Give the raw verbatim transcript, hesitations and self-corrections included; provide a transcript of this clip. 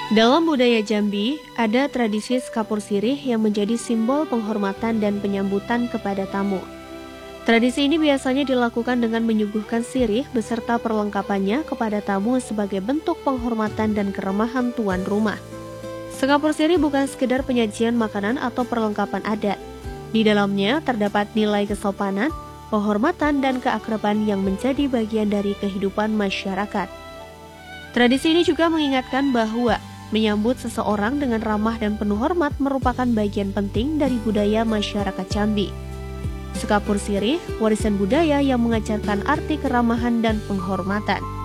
Dalam budaya Jambi, ada tradisi sekapur sirih yang menjadi simbol penghormatan dan penyambutan kepada tamu. Tradisi ini biasanya dilakukan dengan menyuguhkan sirih beserta perlengkapannya kepada tamu sebagai bentuk penghormatan dan keramahan tuan rumah. Sekapur sirih bukan sekedar penyajian makanan atau perlengkapan adat. Di dalamnya terdapat nilai kesopanan, penghormatan, dan keakraban yang menjadi bagian dari kehidupan masyarakat. Tradisi ini juga mengingatkan bahwa menyambut seseorang dengan ramah dan penuh hormat merupakan bagian penting dari budaya masyarakat Jambi. Sekapur sirih, warisan budaya yang mengajarkan arti keramahan dan penghormatan.